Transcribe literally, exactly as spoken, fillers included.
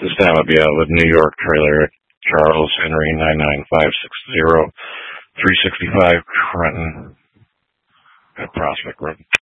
This time I'll be out with New York trailer, Charles Henry, nine nine five six zero, three sixty-five Trenton, at Prospect Road.